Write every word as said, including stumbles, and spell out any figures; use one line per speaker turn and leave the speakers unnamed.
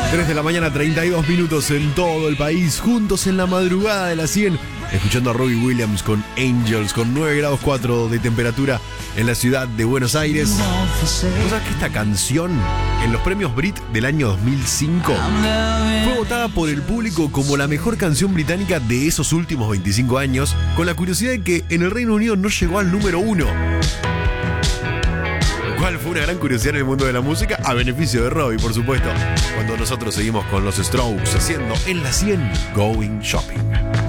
tres de la mañana, treinta y dos minutos en todo el país, juntos en la madrugada de las cien, escuchando a Robbie Williams con Angels, con nueve grados cuatro de temperatura en la ciudad de Buenos Aires. ¿Vos sabés que esta canción, en los premios Brit del año dos mil cinco, fue votada por el público como la mejor canción británica de esos últimos veinticinco años, con la curiosidad de que en el Reino Unido no llegó al número uno? Cual fue una gran curiosidad en el mundo de la música, a beneficio de Robbie, por supuesto, cuando nosotros seguimos con los Strokes haciendo en la cien Going Shopping.